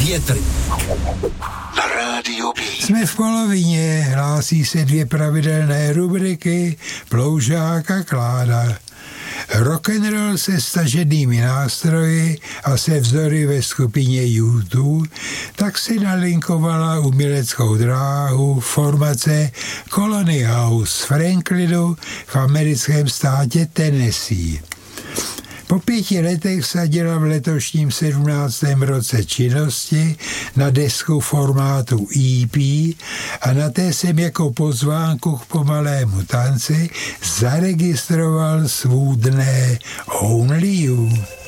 Větry na Rádiu B. Jsme v polovině, hlásí se 2 pravidelné rubriky Ploužák a Kláda. Rock'n'roll se staženými nástroji a se vzory ve skupině U2 tak si nalinkovala uměleckou dráhu formace Colony House z Franklinu v americkém státě Tennessee. Po 5 letech vsadila v letošním 17. roce činnosti na desku formátu EP a na té jsem jako pozvánku k pomalému tanci zaregistroval svůdné Only You.